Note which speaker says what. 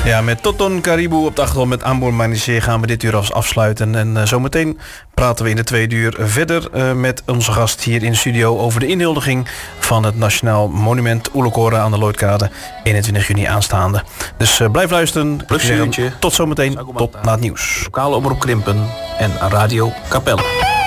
Speaker 1: Ja, met Toton Caribou op de achtergrond met Ambour Maniché gaan we dit uur afsluiten. En zometeen praten we in de tweede uur verder met onze gast hier in de studio over de inhuldiging van het Nationaal Monument Oelekore aan de Lloydkade 21 juni aanstaande. Dus blijf luisteren.
Speaker 2: Pluksuurtje.
Speaker 1: Tot zometeen. Tot na het nieuws.
Speaker 2: Lokale omroep Krimpen en Radio Capelle.